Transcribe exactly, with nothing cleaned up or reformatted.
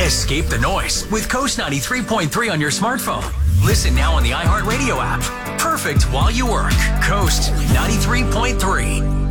Escape the noise with Coast ninety-three point three on your smartphone. Listen now on the iHeartRadio app. Perfect while you work. Coast ninety-three point three.